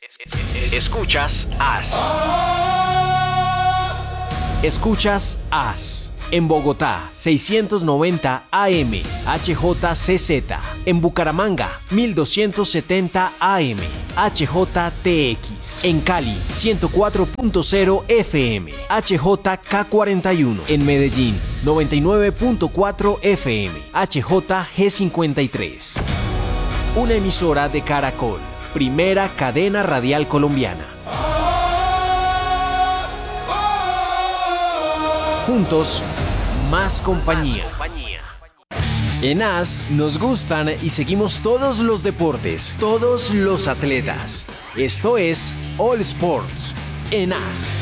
Escuchas AS. Escuchas AS. En Bogotá, 690 AM, HJCZ. En Bucaramanga, 1270 AM, HJTX. En Cali, 104.0 FM, HJK41. En Medellín, 99.4 FM, HJG53. Una emisora de Caracol, primera cadena radial colombiana. Juntos, más compañía. En AS nos gustan y seguimos todos los deportes, todos los atletas. Esto es All Sports en AS.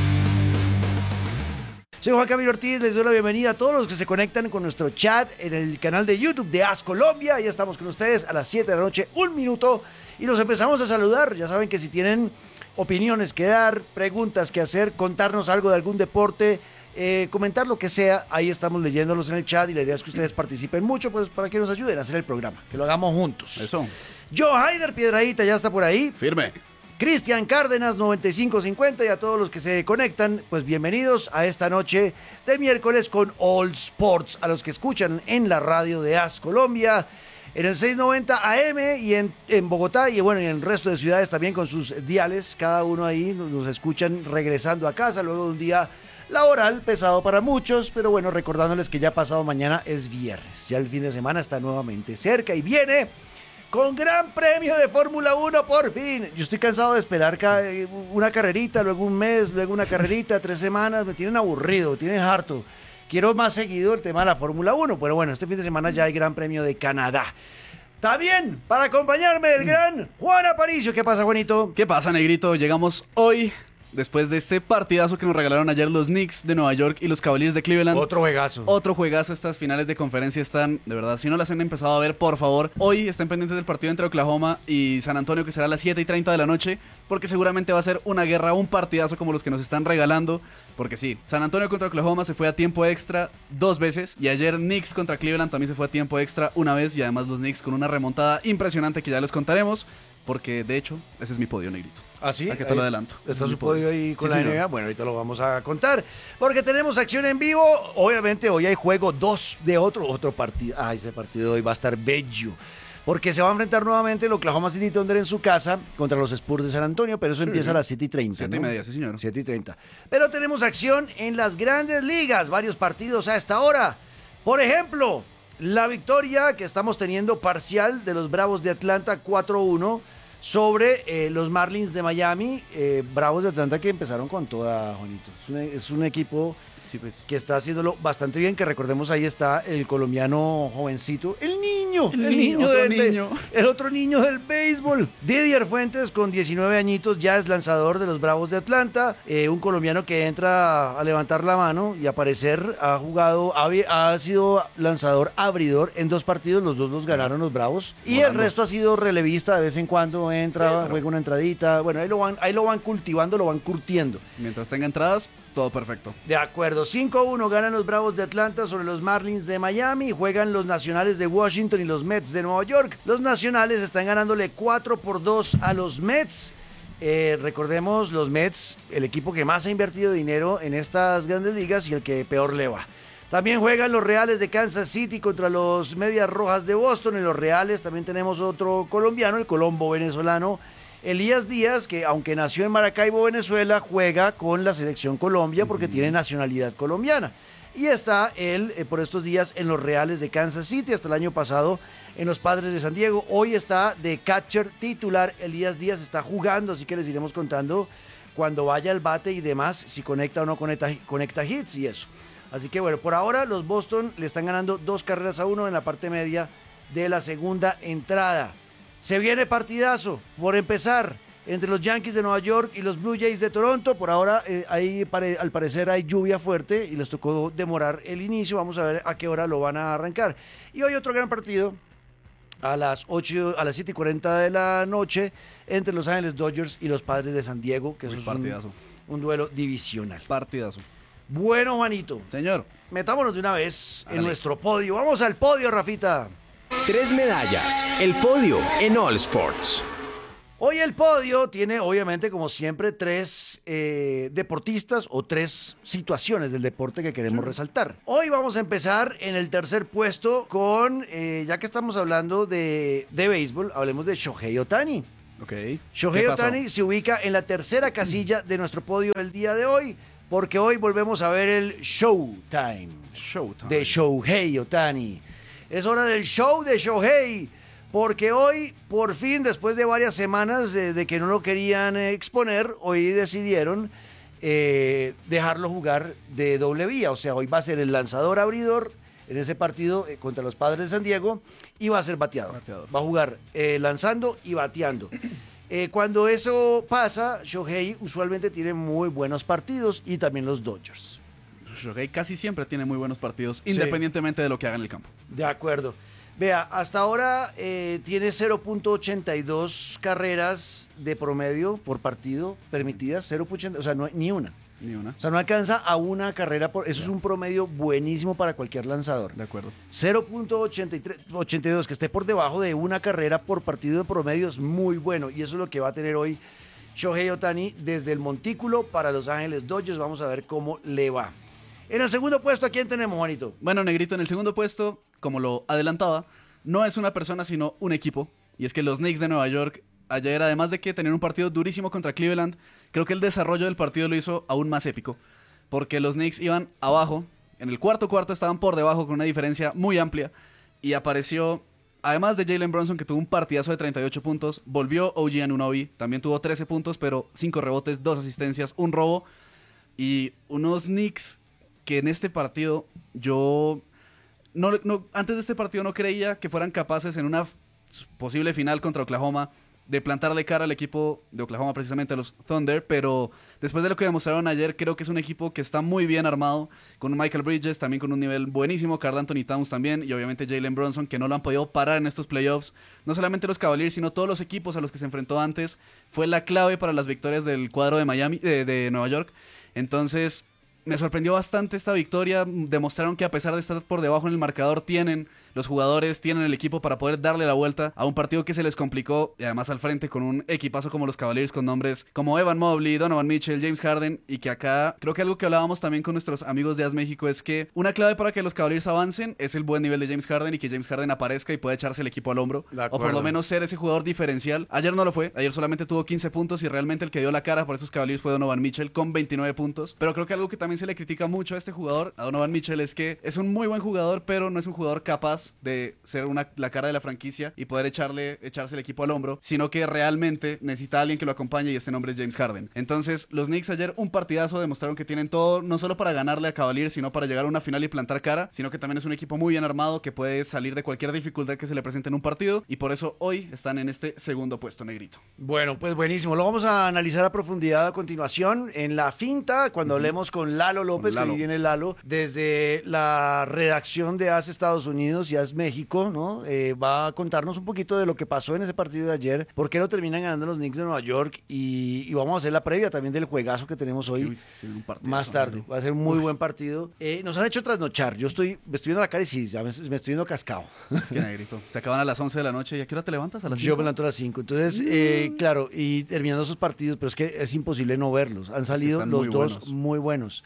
Soy Juan Camilo Ortiz, les doy la bienvenida a todos los que se conectan con nuestro chat en el canal de YouTube de AS Colombia. Ya estamos con ustedes a las 7 de la noche, 1 minuto, y los empezamos a saludar. Ya saben que si tienen opiniones que dar, preguntas que hacer, contarnos algo de algún deporte, comentar lo que sea, ahí estamos leyéndolos en el chat, y la idea es que ustedes participen mucho, pues, para que nos ayuden a hacer el programa, que lo hagamos juntos. Eso. Joe Haider Piedradita ya está por ahí. Firme. Cristian Cárdenas 9550, y a todos los que se conectan, pues bienvenidos a esta noche de miércoles con All Sports, a los que escuchan en la radio de AS Colombia, en el 690 AM y en Bogotá, y bueno, en el resto de ciudades también con sus diales, cada uno ahí nos escuchan regresando a casa luego de un día laboral pesado para muchos, pero bueno, recordándoles que ya pasado mañana es viernes, ya el fin de semana está nuevamente cerca y viene con Gran Premio de Fórmula 1 por fin. Yo estoy cansado de esperar una carrerita, luego un mes, luego una carrerita, 3 semanas, me tienen aburrido, me tienen harto. Quiero más seguido el tema de la Fórmula 1, pero bueno, este fin de semana ya hay Gran Premio de Canadá. También, para acompañarme, el gran Juan Aparicio. ¿Qué pasa, Juanito? ¿Qué pasa, negrito? Llegamos hoy, después de este partidazo que nos regalaron ayer los Knicks de Nueva York y los Cavaliers de Cleveland. Otro juegazo. Otro juegazo. Estas finales de conferencia están, de verdad, si no las han empezado a ver, por favor, hoy estén pendientes del partido entre Oklahoma y San Antonio, que será a las 7:30 de la noche, porque seguramente va a ser una guerra, un partidazo como los que nos están regalando. Porque sí, San Antonio contra Oklahoma se fue a tiempo extra 2 veces, y ayer Knicks contra Cleveland también se fue a tiempo extra 1 vez, y además los Knicks con una remontada impresionante que ya les contaremos, porque de hecho, ese es mi podio, negrito. ¿Ah, sí? ¿A qué te lo adelanto? ¿Está su podio ahí con Sí, la señor. NBA? Bueno, ahorita lo vamos a contar, porque tenemos acción en vivo. Obviamente hoy hay juego 2 de otro partido. Ah, ese partido hoy va a estar bello, porque se va a enfrentar nuevamente el Oklahoma City Thunder en su casa contra los Spurs de San Antonio, pero eso empieza a las 7:30. 7:30, sí, señor. 7:30. Pero tenemos acción en las grandes ligas, varios partidos a esta hora. Por ejemplo, la victoria que estamos teniendo parcial de los Bravos de Atlanta 4-1 sobre los Marlins de Miami. Bravos de Atlanta que empezaron con toda, Juanito. Es un equipo Sí, pues. que está haciéndolo bastante bien, que recordemos ahí está el colombiano jovencito, el niño, el otro niño del béisbol, Didier Fuentes, con 19 añitos, ya es lanzador de los Bravos de Atlanta, un colombiano que entra a levantar la mano y a parecer ha sido lanzador abridor en 2 partidos, los 2 los ganaron los Bravos, y el resto ha sido relevista, de vez en cuando entra, juega una entradita, bueno, ahí lo van cultivando, lo van curtiendo. Mientras tenga entradas, todo perfecto. De acuerdo, 5-1 ganan los Bravos de Atlanta sobre los Marlins de Miami, juegan los Nacionales de Washington y los Mets de Nueva York. Los Nacionales están ganándole 4-2 a los Mets. Recordemos, los Mets, el equipo que más ha invertido dinero en estas grandes ligas y el que peor le va. También juegan los Reales de Kansas City contra los Medias Rojas de Boston. En los Reales también tenemos otro colombiano, el colombo venezolano Elías Díaz, que aunque nació en Maracaibo, Venezuela, juega con la selección Colombia porque tiene nacionalidad colombiana. Y está él por estos días en los Reales de Kansas City, hasta el año pasado en los Padres de San Diego. Hoy está de catcher titular. Elías Díaz está jugando, así que les iremos contando cuando vaya al bate y demás, si conecta o no conecta hits y eso. Así que bueno, por ahora los Boston le están ganando 2-1 en la parte media de la segunda entrada. Se viene partidazo por empezar entre los Yankees de Nueva York y los Blue Jays de Toronto. Por ahora al parecer hay lluvia fuerte y les tocó demorar el inicio. Vamos a ver a qué hora lo van a arrancar. Y hoy otro gran partido a las 7:40 de la noche entre Los Ángeles Dodgers y los Padres de San Diego, que eso es un duelo divisional. Partidazo. Bueno, Juanito. Señor. Metámonos de una vez en nuestro podio. Vamos al podio, Rafita. 3 medallas. El podio en All Sports. Hoy el podio tiene, obviamente, como siempre, tres deportistas o tres situaciones del deporte que queremos resaltar. Hoy vamos a empezar en el tercer puesto con, ya que estamos hablando de béisbol, hablemos de Shohei Ohtani. Ok. Shohei Ohtani se ubica en la tercera casilla de nuestro podio el día de hoy, porque hoy volvemos a ver el Showtime de Shohei Ohtani. Es hora del show de Shohei. Porque hoy, por fin, después de varias semanas de que no lo querían exponer, hoy decidieron dejarlo jugar de doble vía. O sea, hoy va a ser el lanzador abridor en ese partido contra los Padres de San Diego y va a ser bateador. Va a jugar lanzando y bateando. Cuando eso pasa, Shohei usualmente tiene muy buenos partidos y también los Dodgers. Shohei casi siempre tiene muy buenos partidos, independientemente de lo que haga en el campo. De acuerdo. Vea, hasta ahora tiene 0.82 carreras de promedio por partido permitidas, 0.80, o sea, no hay ni una. Ni una. O sea, no alcanza a una carrera por... Eso es un promedio buenísimo para cualquier lanzador. De acuerdo. 0.82, que esté por debajo de una carrera por partido de promedio es muy bueno. Y eso es lo que va a tener hoy Shohei Ohtani desde el montículo para Los Ángeles Dodgers. Vamos a ver cómo le va. En el segundo puesto, ¿a quién tenemos, Juanito? Bueno, Negrito, en el segundo puesto, como lo adelantaba, no es una persona, sino un equipo. Y es que los Knicks de Nueva York, ayer, además de que tenían un partido durísimo contra Cleveland, creo que el desarrollo del partido lo hizo aún más épico. Porque los Knicks iban abajo, en el cuarto estaban por debajo con una diferencia muy amplia. Y apareció, además de Jalen Brunson, que tuvo un partidazo de 38 puntos, volvió OG Anunoby, también tuvo 13 puntos, pero 5 rebotes, 2 asistencias, un robo. Y unos Knicks que en este partido yo antes de este partido no creía que fueran capaces en una posible final contra Oklahoma de plantarle cara al equipo de Oklahoma, precisamente a los Thunder, pero después de lo que demostraron ayer, creo que es un equipo que está muy bien armado, con Michael Bridges, también con un nivel buenísimo, Karl Anthony Towns también, y obviamente Jalen Brunson, que no lo han podido parar en estos playoffs. No solamente los Cavaliers, sino todos los equipos a los que se enfrentó antes, fue la clave para las victorias del cuadro de de Nueva York. Entonces, me sorprendió bastante esta victoria. Demostraron que a pesar de estar por debajo en el marcador, los jugadores, tienen el equipo para poder darle la vuelta a un partido que se les complicó, y además al frente con un equipazo como los Cavaliers, con nombres como Evan Mobley, Donovan Mitchell, James Harden, y que acá creo que algo que hablábamos también con nuestros amigos de AS México es que una clave para que los Cavaliers avancen es el buen nivel de James Harden y que James Harden aparezca y pueda echarse el equipo al hombro, o por lo menos ser ese jugador diferencial. Ayer no lo fue, ayer solamente tuvo 15 puntos y realmente el que dio la cara por esos Cavaliers fue Donovan Mitchell con 29 puntos, pero creo que algo que también se le critica mucho a este jugador, a Donovan Mitchell, es que es un muy buen jugador, pero no es un jugador capaz de ser la cara de la franquicia y poder echarse el equipo al hombro, sino que realmente necesita a alguien que lo acompañe, y este nombre es James Harden. Entonces, los Knicks ayer, un partidazo, demostraron que tienen todo, no solo para ganarle a Cavaliers, sino para llegar a una final y plantar cara, sino que también es un equipo muy bien armado que puede salir de cualquier dificultad que se le presente en un partido, y por eso hoy están en este segundo puesto, Negrito. Bueno, pues buenísimo. Lo vamos a analizar a profundidad a continuación en la finta, cuando hablemos con Lalo López, que hoy viene Lalo, desde la redacción de AS Estados Unidos y AS México, ¿no? Va a contarnos un poquito de lo que pasó en ese partido de ayer, por qué no terminan ganando los Knicks de Nueva York, y vamos a hacer la previa también del juegazo que tenemos hoy más tarde. Va a ser un muy buen partido. Nos han hecho trasnochar. Me estoy viendo la cara y sí, ya me estoy viendo cascado. Es que, Negrito, se acaban a las 11 de la noche. ¿Y a qué hora te levantas? ¿A las 5? Yo me levanto a las 5. Entonces, claro, y terminando esos partidos, pero es que es imposible no verlos. Han salido los dos muy buenos.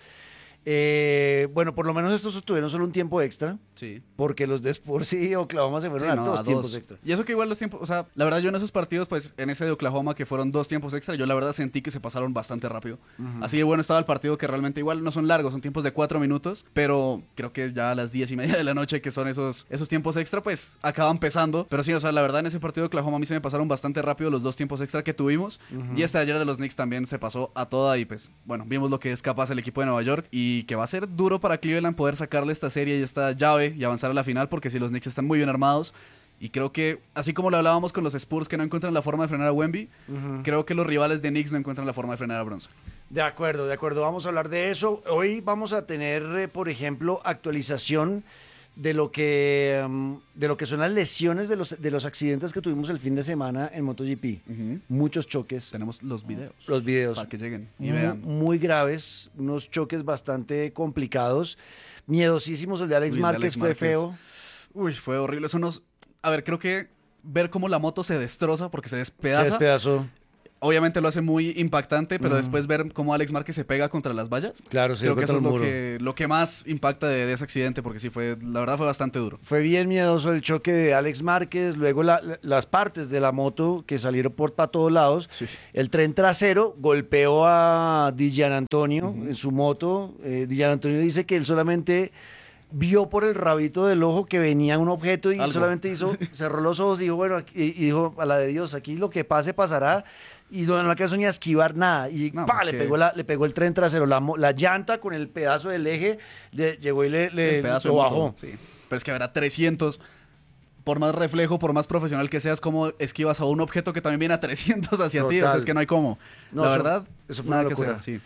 Bueno, por lo menos estos tuvieron solo un tiempo extra. Sí. Porque los de Spurs y Oklahoma se fueron a dos tiempos extra. Y eso que igual los tiempos, o sea, la verdad yo en esos partidos, pues en ese de Oklahoma que fueron 2 tiempos extra, yo la verdad sentí que se pasaron bastante rápido. Así de bueno estaba el partido, que realmente igual no son largos, son tiempos de 4 minutos, pero creo que ya a las 10:30 de la noche, que son esos tiempos extra, pues acaban pesando. Pero sí, o sea, la verdad en ese partido de Oklahoma a mí se me pasaron bastante rápido los 2 tiempos extra que tuvimos. Y este de ayer de los Knicks también se pasó a toda, y pues bueno, vimos lo que es capaz el equipo de Nueva York, y que va a ser duro para Cleveland poder sacarle esta serie y esta llave y avanzar a la final, porque si los Knicks están muy bien armados, y creo que así como lo hablábamos con los Spurs que no encuentran la forma de frenar a Wemby, creo que los rivales de Knicks no encuentran la forma de frenar a Brunson. De acuerdo, vamos a hablar de eso. Hoy vamos a tener, por ejemplo, actualización de lo que son las lesiones de los accidentes que tuvimos el fin de semana en MotoGP. Muchos choques. Tenemos los videos. Los videos. Para que lleguen y vean. Muy graves, unos choques bastante complicados. Miedosísimos. El de Alex Márquez fue feo. Uy, fue horrible. A ver, creo que ver cómo la moto se destroza porque se Se despedaza. despedazó. Obviamente lo hace muy impactante, pero después ver cómo Alex Márquez se pega contra las vallas. Claro, se Creo dio que eso contra es el muro. lo que más impacta de ese accidente, porque sí la verdad fue bastante duro. Fue bien miedoso el choque de Alex Márquez, luego las partes de la moto que salieron para todos lados. Sí. El tren trasero golpeó a Dijan Antonio en su moto. Dijan Antonio dice que él solamente vio por el rabito del ojo que venía un objeto y Algo. solamente cerró los ojos y dijo, bueno, y dijo, a la de Dios, aquí lo que pase pasará. Y no alcanzó ni a esquivar nada. Y No, ¡pa! pues le que- pegó el tren trasero. La llanta con el pedazo del eje llegó y Sí, un pedazo lo de bajó. moto, sí. Pero es que habrá 300. Por más reflejo, por más profesional que seas, como esquivas a un objeto que también viene a 300 hacia ti. O sea, Total. es que no hay cómo. No, La eso- verdad, eso fue nada una que locura. hacer, sí.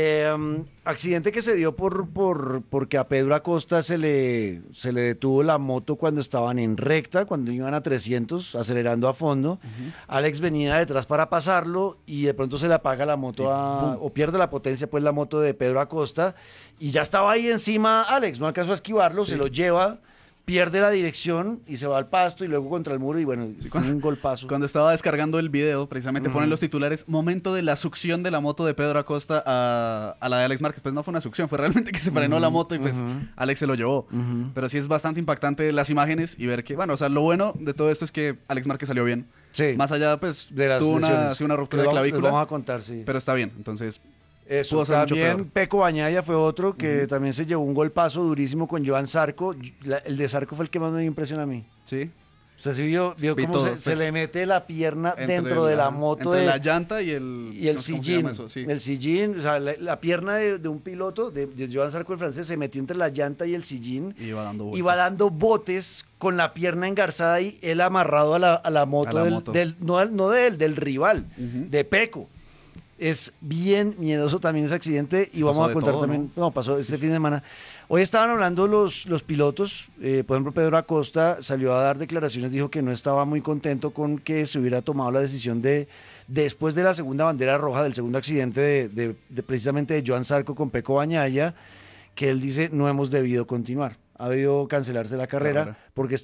Accidente que se dio porque a Pedro Acosta se le detuvo la moto cuando estaban en recta, cuando iban a 300, acelerando a fondo. Alex venía detrás para pasarlo y de pronto se le apaga la moto o pierde la potencia pues la moto de Pedro Acosta y ya estaba ahí encima Alex, no alcanzó a esquivarlo, se lo lleva, pierde la dirección y se va al pasto y luego contra el muro y bueno, fue un golpazo. Cuando estaba descargando el video, precisamente ponen los titulares, momento de la succión de la moto de Pedro Acosta a la de Alex Márquez. Pues no fue una succión, fue realmente que se frenó la moto y pues Alex se lo llevó. Pero sí es bastante impactante las imágenes y ver que, bueno, o sea, lo bueno de todo esto es que Alex Márquez salió bien. Sí. Más allá, pues, De las tuvo lesiones. una ruptura de Les clavícula, vamos a contar, sí. pero está bien. Entonces, Eso, pudo ser mucho también peor. Peco Bañaya fue otro que también se llevó un golpazo durísimo con Joan Zarco. El de Zarco fue el que más me impresiona a mí. sí. Usted sí vio Vi cómo todo, se pues, le mete la pierna Entre dentro de la moto entre la llanta y el... y el no sé cómo se sillín. llama eso, sí. El sillín, o sea, la pierna de un piloto, de Joan Zarco el francés, se metió entre la llanta y el sillín. Y iba dando vueltas. Iba dando botes con la pierna engarzada y él amarrado a la moto, A la moto. no de él, del rival, Ujú. de Peco. Es bien miedoso también ese accidente y Pasó vamos a de contar todo, también, no, pasó este fin de semana. Hoy estaban hablando los pilotos, por ejemplo Pedro Acosta salió a dar declaraciones, dijo que no estaba muy contento con que se hubiera tomado la decisión después de la segunda bandera roja, del segundo accidente precisamente de Joan Zarco con Peco Bañaya, que él dice no hemos debido continuar. Ha debido cancelarse la carrera porque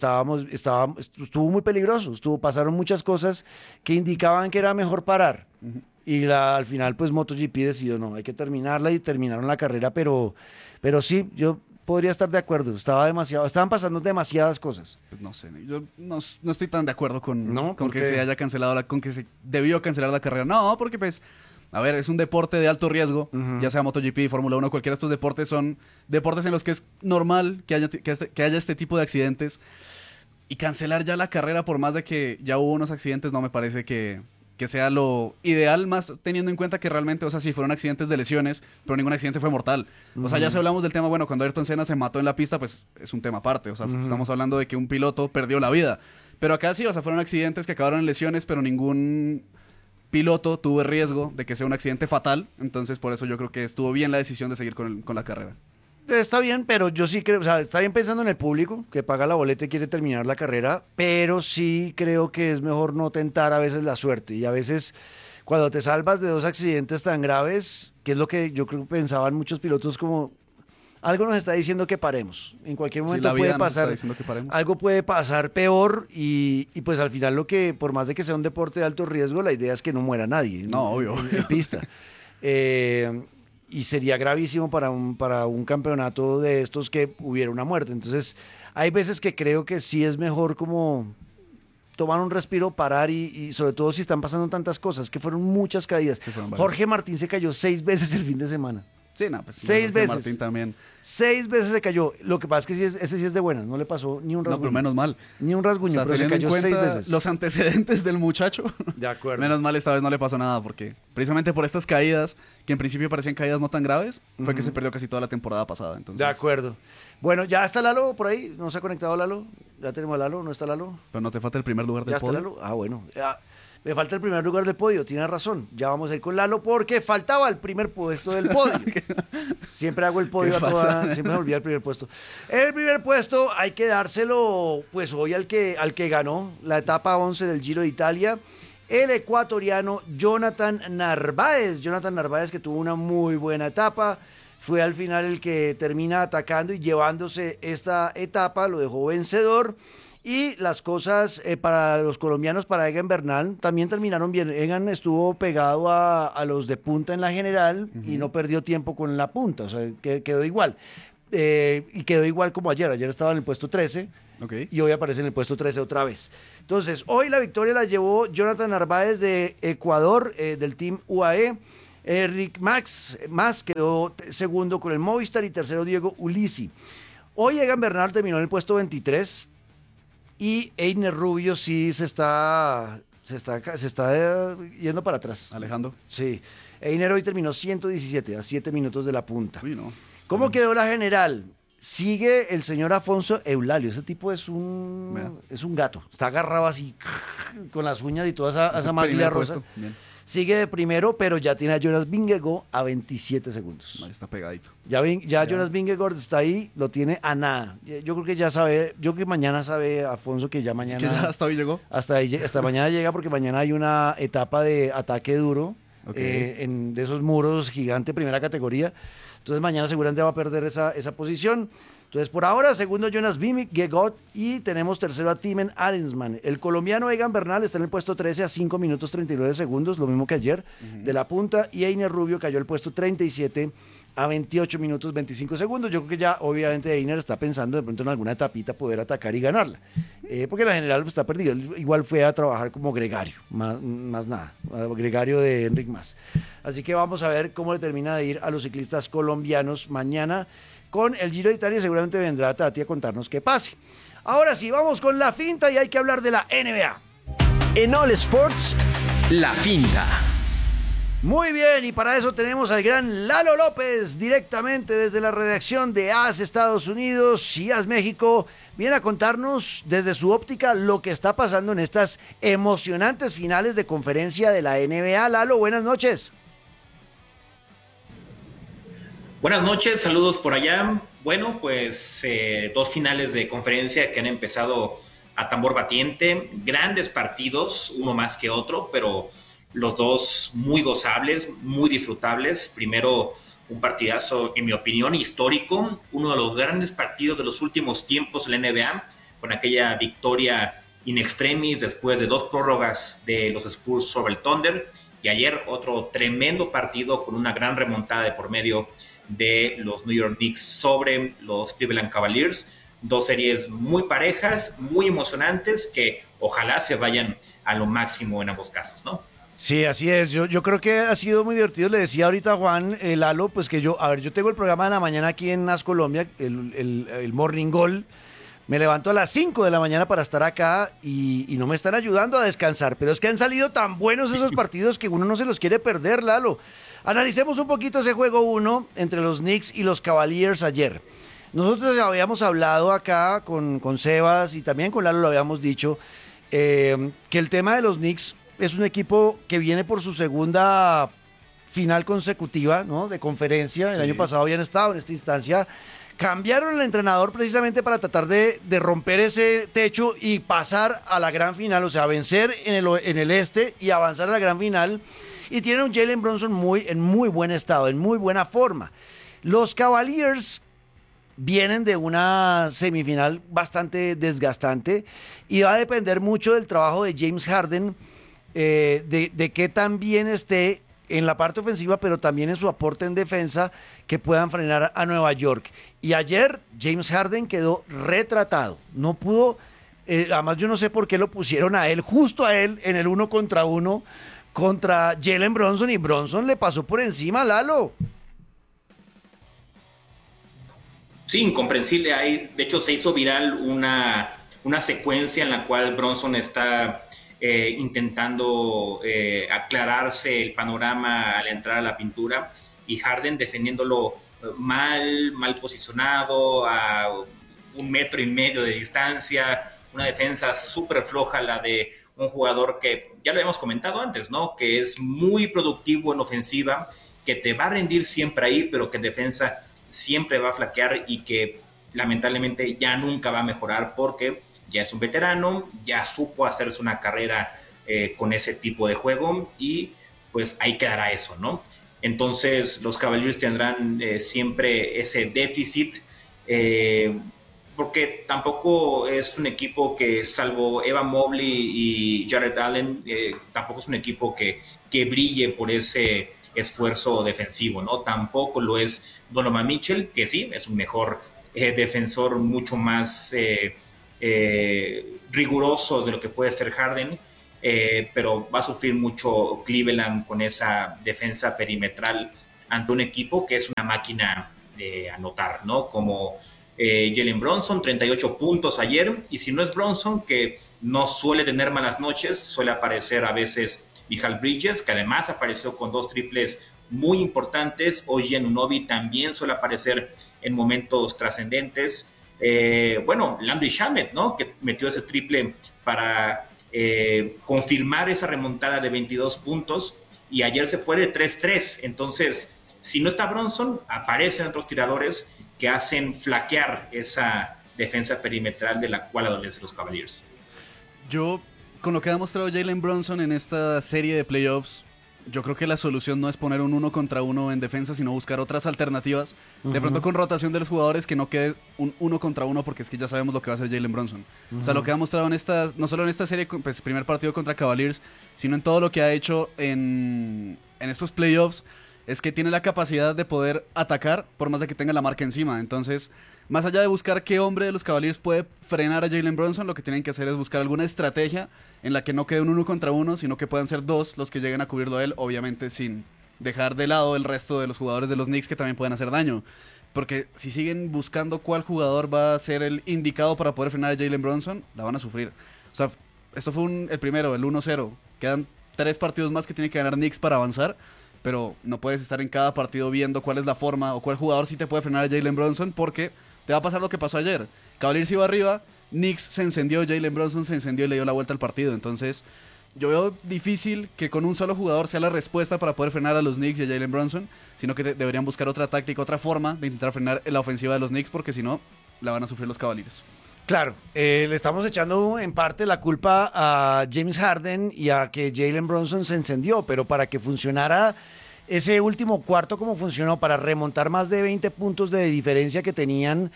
estuvo muy peligroso, pasaron muchas cosas que indicaban que era mejor parar. Y al final, pues MotoGP decidió, no, hay que terminarla y terminaron la carrera, pero sí, yo podría estar de acuerdo, estaban pasando demasiadas cosas. Pues no sé, yo no estoy tan de acuerdo con, ¿No? con ¿Por que qué? se haya cancelado, con que se debió cancelar la carrera. No, porque pues, a ver, es un deporte de alto riesgo, ya sea MotoGP, Fórmula 1, cualquiera de estos deportes son deportes en los que es normal que haya este tipo de accidentes. Y cancelar ya la carrera por más de que ya hubo unos accidentes no me parece que sea lo ideal, más teniendo en cuenta que realmente, o sea, sí fueron accidentes de lesiones, pero ningún accidente fue mortal. O sea, ya si hablamos del tema, bueno, cuando Ayrton Senna se mató en la pista, pues es un tema aparte. O sea, estamos hablando de que un piloto perdió la vida. Pero acá sí, o sea, fueron accidentes que acabaron en lesiones, pero ningún piloto tuvo el riesgo de que sea un accidente fatal. Entonces, por eso yo creo que estuvo bien la decisión de seguir con la carrera. Está bien, pero yo sí creo, o sea, está bien pensando en el público que paga la boleta y quiere terminar la carrera, pero sí creo que es mejor no tentar a veces la suerte. Y a veces, cuando te salvas de dos accidentes tan graves, que es lo que yo creo que pensaban muchos pilotos, como algo nos está diciendo que paremos. En cualquier Sí, momento la vida puede nos pasar, está diciendo que paremos. algo puede pasar peor y pues al final por más de que sea un deporte de alto riesgo, la idea es que no muera nadie. No, obvio. En pista. Y sería gravísimo para un campeonato de estos que hubiera una muerte. Entonces, hay veces que creo que sí es mejor como tomar un respiro, parar y sobre todo si están pasando tantas cosas, que fueron muchas caídas. Sí, fueron varias. Jorge Martín se cayó 6 veces el fin de semana. Sí, no, pues 6 Jorge veces. Martín también. 6 veces se cayó. Lo que pasa es que ese sí es de buenas, no le pasó ni un No, rasguño. pero menos mal. Ni un O rasguño, sea, pero se teniendo en cayó 6 cuenta veces. los antecedentes del muchacho, De acuerdo. menos mal esta vez no le pasó nada, porque precisamente por estas caídas, que en principio parecían caídas no tan graves, fue que se perdió casi toda la temporada pasada. Entonces, De acuerdo. Bueno, ¿ya está Lalo por ahí? ¿No se ha conectado Lalo? ¿Ya tenemos a Lalo? ¿No está Lalo? pero no te falta el primer lugar del ¿Ya está podio. Lalo? Ah, bueno. Me falta el primer lugar del podio, tiene razón. Ya vamos a ir con Lalo porque faltaba el primer puesto del podio. Siempre hago el podio ¿Qué a pasa? toda, siempre me olvida el primer puesto. El primer puesto hay que dárselo pues hoy al que ganó la etapa 11 del Giro de Italia, el ecuatoriano Jonathan Narváez. Jonathan Narváez, que tuvo una muy buena etapa, fue al final el que termina atacando y llevándose esta etapa, lo dejó vencedor. Y las cosas para los colombianos, para Egan Bernal, también terminaron bien. Egan estuvo pegado a los de punta en la general y no perdió tiempo con la punta, o sea, quedó igual. Y quedó igual como ayer. Ayer estaba en el puesto 13 y hoy aparece en el puesto 13 otra vez. Entonces, hoy la victoria la llevó Jonathan Narváez de Ecuador, del Team UAE. Rick Mas quedó segundo con el Movistar y tercero Diego Ulisi. Hoy Egan Bernal terminó en el puesto 23 y Einer Rubio sí se está yendo para atrás. Alejandro. Sí. Einer hoy terminó 117, a 7 minutos de la punta. Uy, no. ¿Cómo quedó la general? Sigue el señor Afonso Eulalio. Ese tipo es un gato. Está agarrado así, con las uñas y toda esa maglia rosa. Sigue de primero, pero ya tiene a Jonas Vingegaard a 27 segundos. Ahí está pegadito. Ya Jonas Vingegaard está ahí, lo tiene a nada. Yo creo que ya sabe, yo creo que mañana sabe Afonso que ya mañana... ¿Que ya hasta hoy llegó? Hasta mañana llega, porque mañana hay una etapa de ataque duro de esos muros gigante, primera categoría. Entonces mañana seguramente va a perder esa posición. Entonces por ahora, segundo Jonas Vingegaard y tenemos tercero a Timen Arensman. El colombiano Egan Bernal está en el puesto 13 a 5 minutos 39 segundos, lo mismo que ayer, de la punta. Y Einer Rubio cayó al puesto 37 a 28 minutos 25 segundos. Yo creo que ya obviamente Einer está pensando de pronto en alguna etapita poder atacar y ganarla. Porque la general está perdido. Él igual fue a trabajar como gregario, más nada, gregario de Enric Mas. Así que vamos a ver cómo le termina de ir a los ciclistas colombianos mañana. Con el Giro de Italia seguramente vendrá Tati a contarnos qué pase. Ahora sí, vamos con la finta y hay que hablar de la NBA. En All Sports, la finta. Muy bien, y para eso tenemos al gran Lalo López, directamente desde la redacción de AS Estados Unidos y AS México. Viene a contarnos desde su óptica lo que está pasando en estas emocionantes finales de conferencia de la NBA. Lalo, buenas noches. Buenas noches, saludos por allá. Bueno, pues 2 finales de conferencia que han empezado a tambor batiente, grandes partidos, uno más que otro, pero los dos muy gozables, muy disfrutables. Primero, un partidazo, en mi opinión, histórico, uno de los grandes partidos de los últimos tiempos en la NBA, con aquella victoria in extremis después de 2 prórrogas de los Spurs sobre el Thunder, y ayer otro tremendo partido con una gran remontada de por medio de los New York Knicks sobre los Cleveland Cavaliers. 2 series muy parejas, muy emocionantes, que ojalá se vayan a lo máximo en ambos casos, ¿no? Sí, así es. Yo creo que ha sido muy divertido. Le decía ahorita a Juan, Lalo, pues que yo tengo el programa de la mañana aquí en NAS Colombia, el Morning Goal. Me levanto a las 5 de la mañana para estar acá y no me están ayudando a descansar. Pero es que han salido tan buenos esos partidos que uno no se los quiere perder, Lalo. Analicemos un poquito ese juego 1 entre los Knicks y los Cavaliers ayer. Nosotros habíamos hablado acá con Sebas y también con Lalo lo habíamos dicho, que el tema de los Knicks es un equipo que viene por su segunda final consecutiva, ¿no?, de conferencia. El año pasado habían estado en esta instancia. Cambiaron el entrenador precisamente para tratar de romper ese techo y pasar a la gran final, o sea, vencer en el este y avanzar a la gran final. Y tienen un Jalen Brunson en muy buen estado, en muy buena forma. Los Cavaliers vienen de una semifinal bastante desgastante y va a depender mucho del trabajo de James Harden, de qué tan bien esté en la parte ofensiva, pero también en su aporte en defensa, que puedan frenar a Nueva York. Y ayer James Harden quedó retratado, no pudo, además yo no sé por qué lo pusieron a él, justo a él, en el 1 contra 1 contra Jalen Brunson, y Brunson le pasó por encima, Lalo. Sí, incomprensible. De hecho, se hizo viral una secuencia en la cual Brunson está intentando aclararse el panorama al entrar a la pintura, y Harden defendiéndolo mal posicionado, a 1,5 metros de distancia, una defensa súper floja, la de un jugador que ya lo hemos comentado antes, ¿no?, que es muy productivo en ofensiva, que te va a rendir siempre ahí, pero que en defensa siempre va a flaquear y que lamentablemente ya nunca va a mejorar porque ya es un veterano, ya supo hacerse una carrera con ese tipo de juego, y pues ahí quedará eso, ¿no? Entonces los Cavaliers tendrán siempre ese déficit. porque tampoco es un equipo que, salvo Evan Mobley y Jared Allen, tampoco es un equipo que brille por ese esfuerzo defensivo, ¿no? Tampoco lo es Donovan Mitchell, que sí, es un mejor defensor, mucho más riguroso de lo que puede ser Harden, pero va a sufrir mucho Cleveland con esa defensa perimetral ante un equipo que es una máquina de anotar, ¿no? Como Jalen Brunson, 38 puntos ayer, y si no es Brunson, que no suele tener malas noches, suele aparecer a veces Michael Bridges, que además apareció con 2 triples muy importantes. OG Anunoby también suele aparecer en momentos trascendentes. Bueno, Landry Shamet, ¿no? Que metió ese triple para confirmar esa remontada de 22 puntos, y ayer se fue de 3-3. Entonces, si no está Brunson, aparecen otros tiradores que hacen flaquear esa defensa perimetral de la cual adolecen los Cavaliers. Yo, con lo que ha demostrado Jalen Brunson en esta serie de playoffs, yo creo que la solución no es poner un 1 contra 1 en defensa, sino buscar otras alternativas. De pronto con rotación de los jugadores, que no quede un 1 contra 1, porque es que ya sabemos lo que va a hacer Jalen Brunson. O sea, lo que ha mostrado no solo en esta serie, pues primer partido contra Cavaliers, sino en todo lo que ha hecho en estos playoffs, es que tiene la capacidad de poder atacar por más de que tenga la marca encima. Entonces, más allá de buscar qué hombre de los Cavaliers puede frenar a Jalen Brunson, lo que tienen que hacer es buscar alguna estrategia en la que no quede un 1 contra 1, sino que puedan ser 2 los que lleguen a cubrirlo a él, obviamente sin dejar de lado el resto de los jugadores de los Knicks que también pueden hacer daño. Porque si siguen buscando cuál jugador va a ser el indicado para poder frenar a Jalen Brunson, la van a sufrir. O sea, esto fue el primero, el 1-0. Quedan 3 partidos más que tiene que ganar Knicks para avanzar, pero no puedes estar en cada partido viendo cuál es la forma o cuál jugador sí te puede frenar a Jalen Brunson, porque te va a pasar lo que pasó ayer. Cavaliers iba arriba, Knicks se encendió, Jalen Brunson se encendió y le dio la vuelta al partido. Entonces, yo veo difícil que con un solo jugador sea la respuesta para poder frenar a los Knicks y a Jalen Brunson, sino que deberían buscar otra táctica, otra forma de intentar frenar la ofensiva de los Knicks, porque si no, la van a sufrir los Cavaliers. Claro, le estamos echando en parte la culpa a James Harden y a que Jalen Brunson se encendió, pero para que funcionara ese último cuarto como funcionó, para remontar más de 20 puntos de diferencia que tenían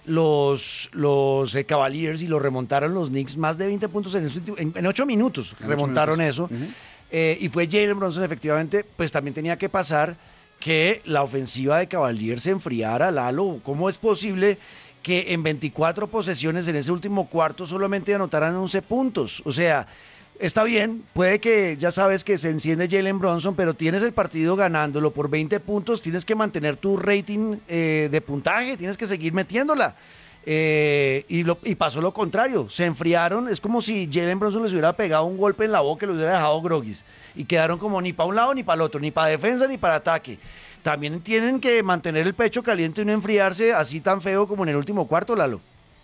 los Cavaliers, y lo remontaron los Knicks, más de 20 puntos en 8 minutos, remontaron eso. Y fue Jalen Brunson, efectivamente, pues también tenía que pasar que la ofensiva de Cavaliers se enfriara. Lalo, ¿cómo es posible que en 24 posesiones en ese último cuarto solamente anotaran 11 puntos? O sea, está bien, puede que ya sabes que se enciende Jalen Brunson, pero tienes el partido ganándolo por 20 puntos, tienes que mantener tu rating de puntaje, tienes que seguir metiéndola. Y pasó lo contrario, se enfriaron. Es como si Jalen Brunson les hubiera pegado un golpe en la boca y los hubiera dejado groguis, y quedaron como ni para un lado ni para el otro, ni para defensa ni para ataque. También tienen que mantener el pecho caliente y no enfriarse así tan feo como en el último cuarto, Lalo.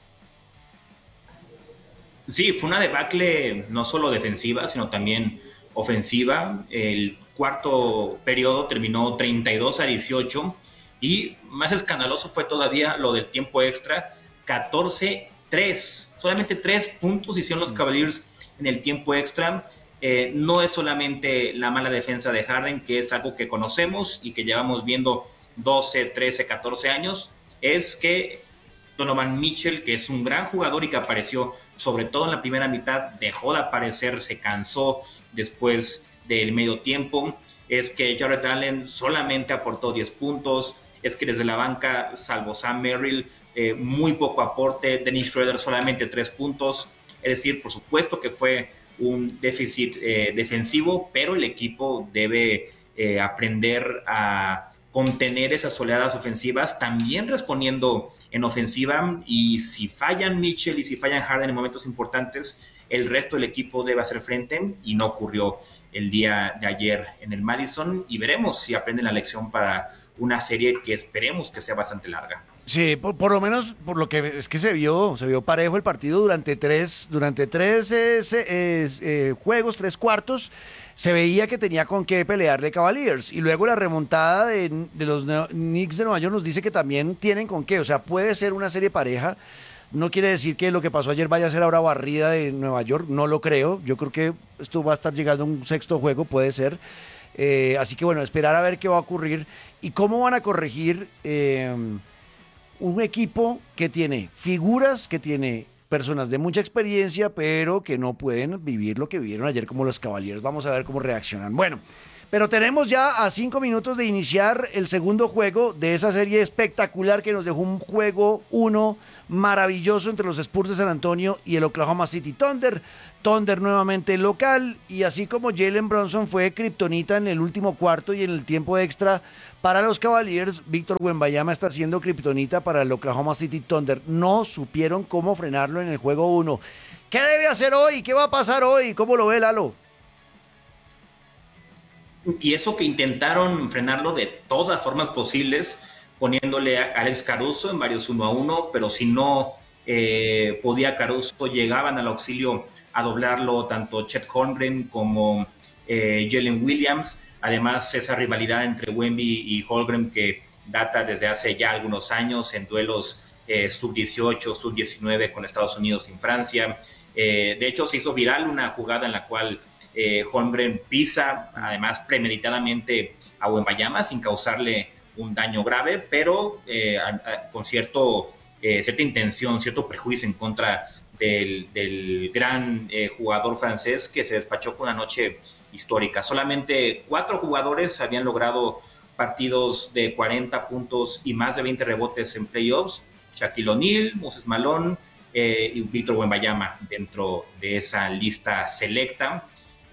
Sí, fue una debacle no solo defensiva, sino también ofensiva. El cuarto periodo terminó 32-18, y más escandaloso fue todavía lo del tiempo extra, 14-3. Solamente 3 puntos hicieron los Cavaliers en el tiempo extra. No es solamente la mala defensa de Harden, que es algo que conocemos y que llevamos viendo 12, 13, 14 años, es que Donovan Mitchell, que es un gran jugador y que apareció sobre todo en la primera mitad, dejó de aparecer, se cansó después del medio tiempo. Es que Jared Allen solamente aportó 10 puntos, es que desde la banca, salvo Sam Merrill, muy poco aporte. Dennis Schroeder solamente 3 puntos. Es decir, por supuesto que fue un déficit defensivo, pero el equipo debe aprender a contener esas oleadas ofensivas, también respondiendo en ofensiva. Y si fallan Mitchell y si fallan Harden en momentos importantes, el resto del equipo debe hacer frente, y no ocurrió el día de ayer en el Madison, y veremos si aprenden la lección para una serie que esperemos que sea bastante larga. Sí, por lo menos por lo que es que se vio parejo el partido durante tres juegos, 3 cuartos. Se veía que tenía con qué pelearle Cavaliers, y luego la remontada de los Knicks de Nueva York nos dice que también tienen con qué. O sea, puede ser una serie pareja. No quiere decir que lo que pasó ayer vaya a ser ahora barrida de Nueva York, no lo creo. Yo creo que esto va a estar llegando a un 6º juego, puede ser. Así que bueno, esperar a ver qué va a ocurrir y cómo van a corregir un equipo que tiene figuras, que tiene personas de mucha experiencia, pero que no pueden vivir lo que vivieron ayer como los Cavaliers. Vamos a ver cómo reaccionan. Bueno, pero tenemos ya a 5 minutos de iniciar el segundo juego de esa serie espectacular que nos dejó un juego 1 maravilloso entre los Spurs de San Antonio y el Oklahoma City Thunder. Thunder nuevamente local, y así como Jalen Brunson fue kriptonita en el último cuarto y en el tiempo extra para los Cavaliers, Víctor Wembanyama está siendo kriptonita para el Oklahoma City Thunder. No supieron cómo frenarlo en el juego 1. ¿Qué debe hacer hoy? ¿Qué va a pasar hoy? ¿Cómo lo ve Lalo? Y eso que intentaron frenarlo de todas formas posibles, poniéndole a Alex Caruso en varios 1-1, pero si no podía Caruso, llegaban al auxilio a doblarlo tanto Chet Holmgren como Jalen Williams. Además, esa rivalidad entre Wemby y Holmgren que data desde hace ya algunos años en duelos sub-18, sub-19 con Estados Unidos y Francia. De hecho, se hizo viral una jugada en la cual Holmgren pisa, además premeditadamente, a Wembanyama sin causarle un daño grave, pero con cierta intención, cierto prejuicio en contra del gran jugador francés que se despachó con una noche histórica. Solamente 4 jugadores habían logrado partidos de 40 puntos y más de 20 rebotes en playoffs: Shaquille O'Neal, Moses Malone y Víctor Wembanyama dentro de esa lista selecta.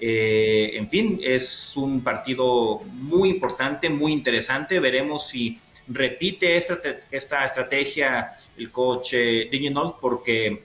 En fin, es un partido muy importante, muy interesante. Veremos si repite esta estrategia el coach Dignol, porque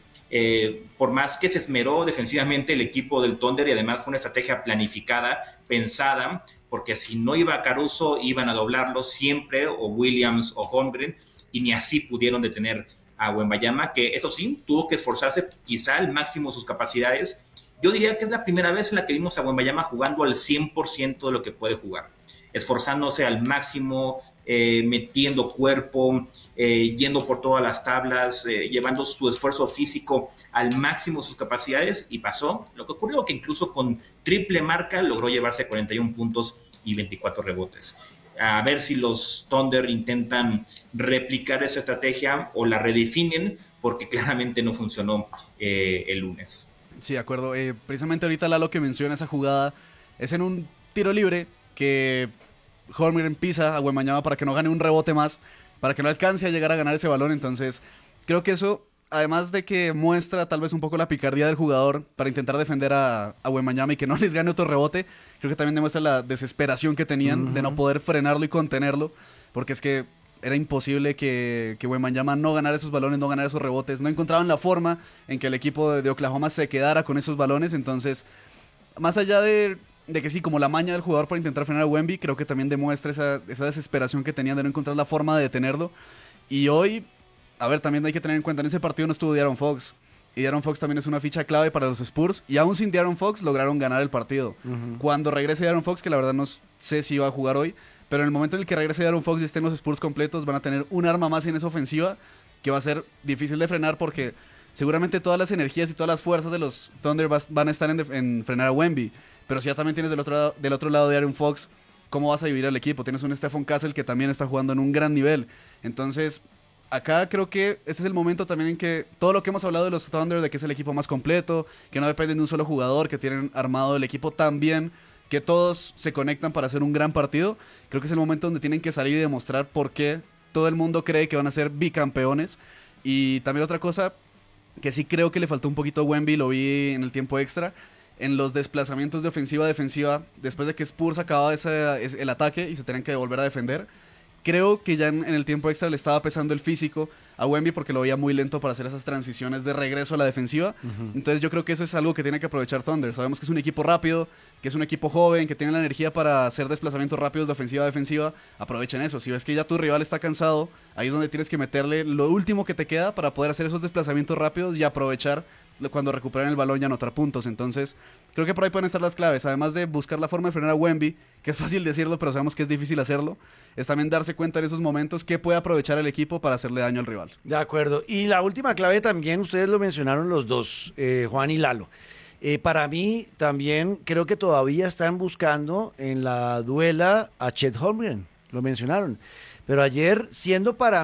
por más que se esmeró defensivamente el equipo del Thunder, y además fue una estrategia planificada, pensada, porque si no iba Caruso iban a doblarlo siempre, o Williams o Holmgren, y ni así pudieron detener a Wembanyama, que eso sí, tuvo que esforzarse quizá al máximo sus capacidades. Yo diría que es la primera vez en la que vimos a Wembanyama jugando al 100% de lo que puede jugar, esforzándose al máximo, metiendo cuerpo, yendo por todas las tablas, llevando su esfuerzo físico al máximo sus capacidades, y pasó lo que ocurrió, que incluso con triple marca logró llevarse 41 puntos y 24 rebotes. A ver si los Thunder intentan replicar esa estrategia o la redefinen, porque claramente no funcionó el lunes. Sí, de acuerdo. Precisamente ahorita Lalo que menciona esa jugada es en un tiro libre que Holmgren pisa a Wembanyama para que no gane un rebote más, para que no alcance a llegar a ganar ese balón. Entonces creo que eso, además de que muestra tal vez un poco la picardía del jugador para intentar defender a Wembanyama y que no les gane otro rebote, creo que también demuestra la desesperación que tenían de no poder frenarlo y contenerlo, porque es que era imposible que Wembanyama no ganara esos balones, no ganara esos rebotes. No encontraban la forma en que el equipo de Oklahoma se quedara con esos balones. Entonces, más allá de que sí, como la maña del jugador para intentar frenar a Wemby, creo que también demuestra esa desesperación que tenían de no encontrar la forma de detenerlo. Y hoy, a ver, también hay que tener en cuenta, en ese partido no estuvo De'Aaron Fox. Y De'Aaron Fox también es una ficha clave para los Spurs. Y aún sin De'Aaron Fox lograron ganar el partido. Cuando regrese De'Aaron Fox, que la verdad no sé si va a jugar hoy, pero en el momento en el que regrese De'Aaron Fox y estén los Spurs completos, van a tener un arma más en esa ofensiva que va a ser difícil de frenar, porque seguramente todas las energías y todas las fuerzas de los Thunder van a estar en frenar a Wemby. Pero si ya también tienes del otro lado de De'Aaron Fox, ¿cómo vas a dividir al equipo? Tienes un Stephon Castle que también está jugando en un gran nivel. Entonces, acá creo que este es el momento también en que todo lo que hemos hablado de los Thunder, de que es el equipo más completo, que no dependen de un solo jugador, que tienen armado el equipo tan bien, que todos se conectan para hacer un gran partido, creo que es el momento donde tienen que salir y demostrar por qué todo el mundo cree que van a ser bicampeones. Y también otra cosa que sí creo que le faltó un poquito a Wemby, lo vi en el tiempo extra, en los desplazamientos de ofensiva a defensiva, después de que Spurs acababa el ataque y se tenían que volver a defender. Creo que ya en el tiempo extra le estaba pesando el físico a Wemby, porque lo veía muy lento para hacer esas transiciones de regreso a la defensiva. Entonces yo creo que eso es algo que tiene que aprovechar Thunder. Sabemos que es un equipo rápido, que es un equipo joven, que tiene la energía para hacer desplazamientos rápidos de ofensiva a defensiva. Aprovechen eso. Si ves que ya tu rival está cansado, ahí es donde tienes que meterle lo último que te queda para poder hacer esos desplazamientos rápidos y aprovechar cuando recuperen el balón y anotar puntos. Entonces creo que por ahí pueden estar las claves. Además de buscar la forma de frenar a Wemby, que es fácil decirlo, pero sabemos que es difícil hacerlo, es también darse cuenta en esos momentos que puede aprovechar el equipo para hacerle daño al rival. De acuerdo. Y la última clave también, ustedes lo mencionaron los dos, Juan y Lalo. Para mí también creo que todavía están buscando en la duela a Chet Holmgren, lo mencionaron. Pero ayer, siendo para mí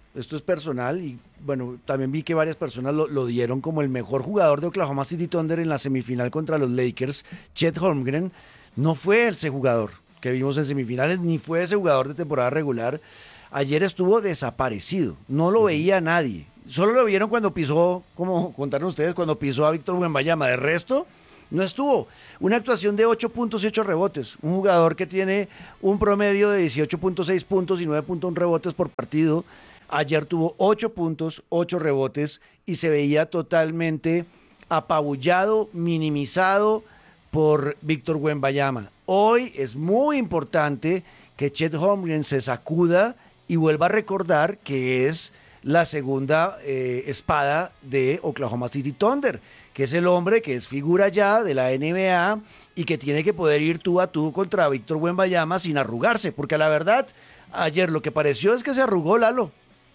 esto es personal y bueno, también vi que varias personas lo dieron como el mejor jugador de Oklahoma City Thunder en la semifinal contra los Lakers. Chet Holmgren no fue ese jugador que vimos en semifinales, ni fue ese jugador de temporada regular. Ayer estuvo desaparecido, no lo veía nadie. Solo lo vieron cuando pisó, como contaron ustedes, cuando pisó a Víctor Wembanyama. De resto, no estuvo. Una actuación de 8 puntos y 8 rebotes. Un jugador que tiene un promedio de 18.6 puntos y 9.1 rebotes por partido. Ayer tuvo 8 puntos, 8 rebotes y se veía totalmente apabullado, minimizado por Víctor Wembanyama. Hoy es muy importante que Chet Holmgren se sacuda y vuelva a recordar que es la segunda espada de Oklahoma City Thunder, que es el hombre que es figura ya de la NBA y que tiene que poder ir tú a tú contra Víctor Wembanyama sin arrugarse, porque la verdad, ayer lo que pareció es que se arrugó Lalo.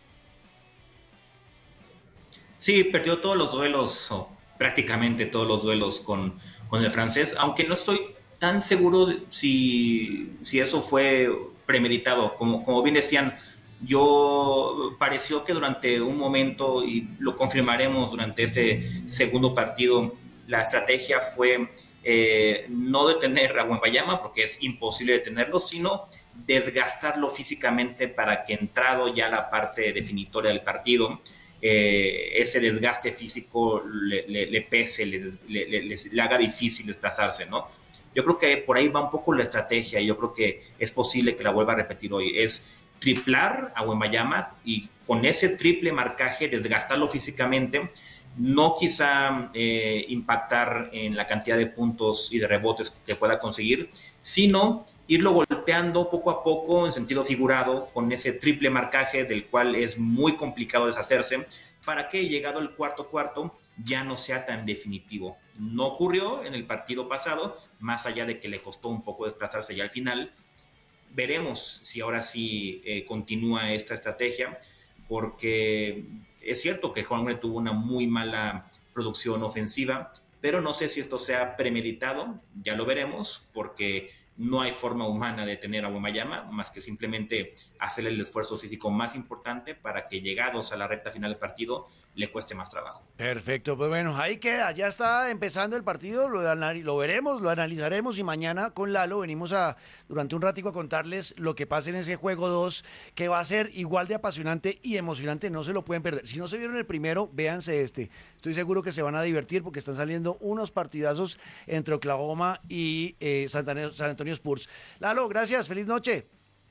Sí, perdió todos los duelos, o prácticamente todos los duelos con el francés, aunque no estoy tan seguro si eso fue premeditado. Como bien decían, yo pareció que durante un momento, y lo confirmaremos durante este segundo partido, la estrategia fue no detener a Wembanyama, porque es imposible detenerlo, sino desgastarlo físicamente para que entrado ya la parte definitoria del partido, ese desgaste físico le pese, le haga difícil desplazarse, ¿no? Yo creo que por ahí va un poco la estrategia y yo creo que es posible que la vuelva a repetir hoy. Es triplar a Wembanyama y con ese triple marcaje desgastarlo físicamente, no quizá impactar en la cantidad de puntos y de rebotes que pueda conseguir, sino irlo golpeando poco a poco en sentido figurado con ese triple marcaje del cual es muy complicado deshacerse, para que llegado el cuarto ya no sea tan definitivo. No ocurrió en el partido pasado, más allá de que le costó un poco desplazarse ya al final. Veremos si ahora sí continúa esta estrategia, porque es cierto que Holmgren tuvo una muy mala producción ofensiva, pero no sé si esto sea premeditado, ya lo veremos, porque no hay forma humana de tener a Wembanyama, más que simplemente hacerle el esfuerzo físico más importante para que llegados a la recta final del partido le cueste más trabajo. Perfecto, pues bueno, ahí queda, ya está empezando el partido, lo veremos, lo analizaremos y mañana con Lalo venimos durante un ratico a contarles lo que pasa en ese juego 2, que va a ser igual de apasionante y emocionante, no se lo pueden perder. Si no se vieron el primero, véanse este. Estoy seguro que se van a divertir porque están saliendo unos partidazos entre Oklahoma y San Antonio Spurs. Lalo, gracias, feliz noche.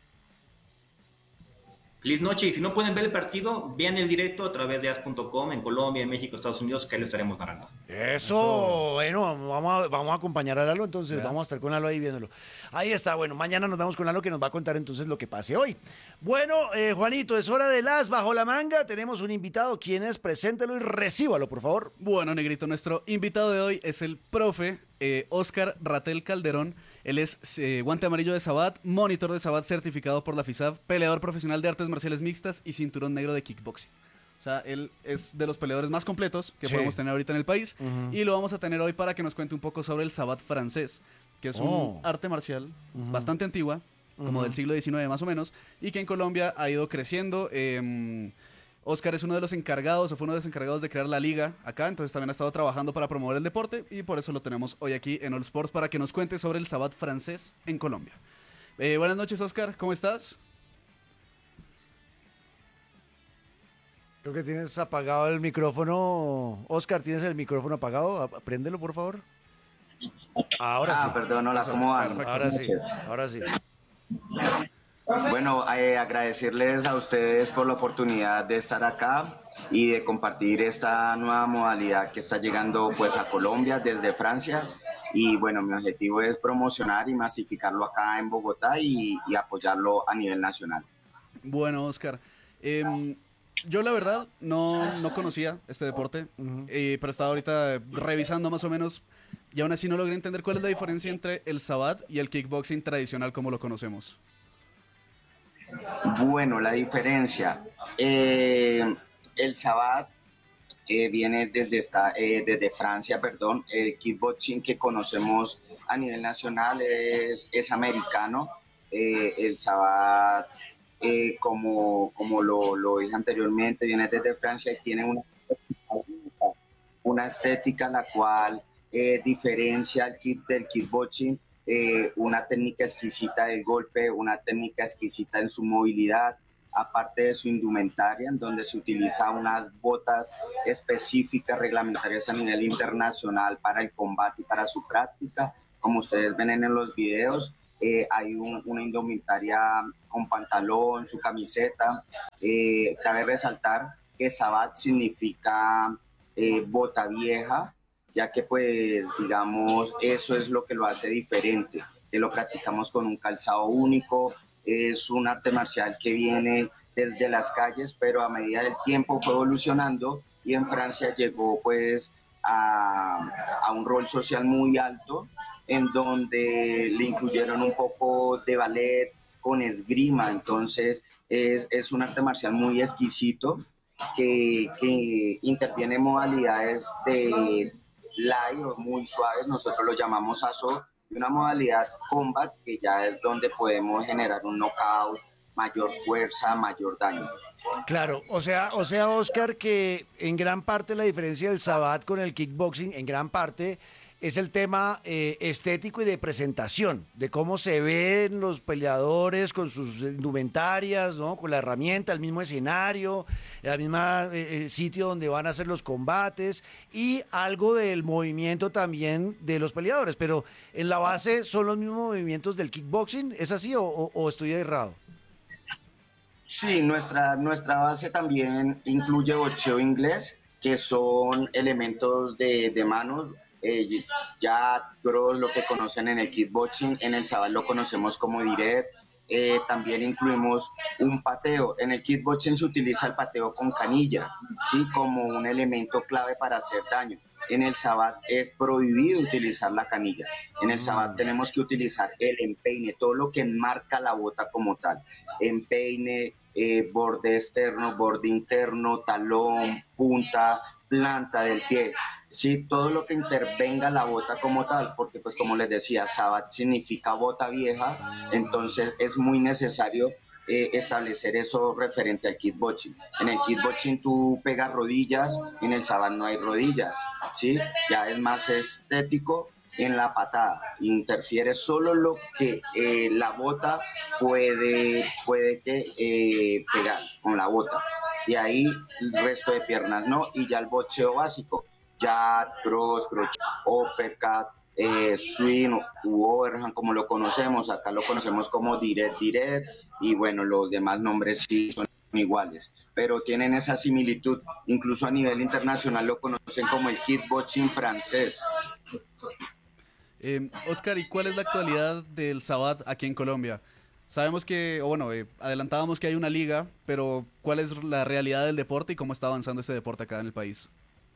Feliz noche, y si no pueden ver el partido, vean el directo a través de as.com en Colombia, en México, Estados Unidos, que ahí lo estaremos narrando. Eso, bueno, vamos a acompañar a Lalo, entonces vamos a estar con Lalo ahí viéndolo. Ahí está, bueno, mañana nos vemos con Lalo que nos va a contar entonces lo que pase hoy. Bueno, Juanito, es hora del as bajo la manga, tenemos un invitado, ¿quién es? Preséntelo y recíbalo, por favor. Bueno, Negrito, nuestro invitado de hoy es el profe Oscar Ratel Calderón. Él es guante amarillo de Sabat, monitor de Sabat certificado por la FISAB, peleador profesional de artes marciales mixtas y cinturón negro de kickboxing. O sea, él es de los peleadores más completos que podemos tener ahorita en el país. Y lo vamos a tener hoy para que nos cuente un poco sobre el Sabat francés, que es un arte marcial bastante antigua, como del siglo XIX más o menos, y que en Colombia ha ido creciendo. Oscar es uno de los encargados, o fue uno de los encargados de crear la liga acá, entonces también ha estado trabajando para promover el deporte y por eso lo tenemos hoy aquí en All Sports para que nos cuente sobre el Sabat francés en Colombia. Buenas noches, Oscar, ¿cómo estás? Creo que tienes apagado el micrófono. Oscar, ¿tienes el micrófono apagado? Préndelo, por favor. Ahora sí. Perdón, hola, ¿cómo van? Ahora sí. Bueno, agradecerles a ustedes por la oportunidad de estar acá y de compartir esta nueva modalidad que está llegando pues a Colombia desde Francia. Y bueno, mi objetivo es promocionar y masificarlo acá en Bogotá y apoyarlo a nivel nacional. Bueno, Oscar, yo la verdad no conocía este deporte, pero estaba ahorita revisando más o menos y aún así no logré entender cuál es la diferencia entre el Sabat y el kickboxing tradicional como lo conocemos. Bueno, la diferencia, el Sabat viene desde Francia, perdón. El kickboxing que conocemos a nivel nacional es americano. El Sabat como lo dije anteriormente, viene desde Francia y tiene una estética la cual diferencia el kit del kickboxing, una técnica exquisita del golpe, una técnica exquisita en su movilidad, aparte de su indumentaria, en donde se utiliza unas botas específicas reglamentarias a nivel internacional para el combate y para su práctica. Como ustedes ven en los videos, hay una indumentaria con pantalón, su camiseta. Cabe resaltar que Sabat significa bota vieja, ya que pues digamos eso es lo que lo hace diferente, que lo practicamos con un calzado único. Es un arte marcial que viene desde las calles, pero a medida del tiempo fue evolucionando y en Francia llegó pues a un rol social muy alto, en donde le incluyeron un poco de ballet con esgrima. Entonces es un arte marcial muy exquisito que interviene en modalidades de light o muy suaves, nosotros lo llamamos ASO, y una modalidad combat que ya es donde podemos generar un knockout, mayor fuerza, mayor daño. Claro, o sea, Oscar, que en gran parte la diferencia del Sabat con el kickboxing, en gran parte, es el tema estético y de presentación, de cómo se ven los peleadores con sus indumentarias, ¿no? Con la herramienta, el mismo escenario, el mismo sitio donde van a hacer los combates y algo del movimiento también de los peleadores. Pero en la base son los mismos movimientos del kickboxing, ¿es así o estoy errado? Sí, nuestra base también incluye boxeo inglés, que son elementos de manos. Ya todos lo que conocen en el kickboxing, en el Sabat lo conocemos como direct. También incluimos un pateo. En el kickboxing se utiliza el pateo con canilla, ¿sí? Como un elemento clave para hacer daño. En el Sabat es prohibido utilizar la canilla. En el Sabat tenemos que utilizar el empeine, todo lo que enmarca la bota como tal. Empeine, borde externo, borde interno, talón, punta, planta del pie. Sí, todo lo que intervenga la bota como tal, porque pues como les decía, Sabat significa bota vieja, entonces es muy necesario establecer eso referente al kickboxing. En el kickboxing tú pegas rodillas, en el Sabat no hay rodillas, ¿sí? Ya es más estético en la patada, interfiere solo lo que la bota puede que pegar con la bota, y ahí el resto de piernas no, y ya el boxeo básico, jab, cross, crochet, uppercut, swing u overhand, como lo conocemos, acá lo conocemos como direct, y bueno, los demás nombres sí son iguales, pero tienen esa similitud, incluso a nivel internacional lo conocen como el kickboxing francés. Oscar, ¿y cuál es la actualidad del Sabat aquí en Colombia? Sabemos que, o bueno, adelantábamos que hay una liga, pero ¿cuál es la realidad del deporte y cómo está avanzando este deporte acá en el país?